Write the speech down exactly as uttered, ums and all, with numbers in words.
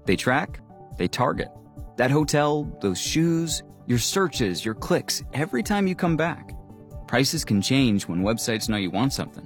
They track, they target. That hotel, those shoes, your searches, your clicks, every time you come back. Prices can change when websites know you want something.